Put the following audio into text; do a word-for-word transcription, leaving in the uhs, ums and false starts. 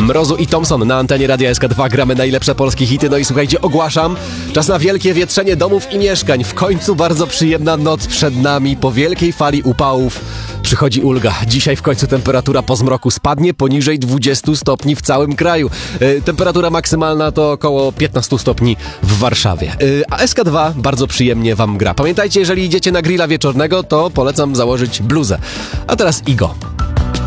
Mrozu i Thompson na antenie Radia S K dwa. Gramy najlepsze polskie hity. No i słuchajcie, ogłaszam, czas na wielkie wietrzenie domów i mieszkań. W końcu bardzo przyjemna noc przed nami. Po wielkiej fali upałów przychodzi ulga. Dzisiaj w końcu temperatura po zmroku spadnie poniżej dwudziestu stopni w całym kraju. Yy, temperatura maksymalna to około piętnastu stopni w Warszawie. Yy, a S K dwa bardzo przyjemnie wam gra. Pamiętajcie, jeżeli idziecie na grilla wieczornego, to polecam założyć bluzę. A teraz Igo.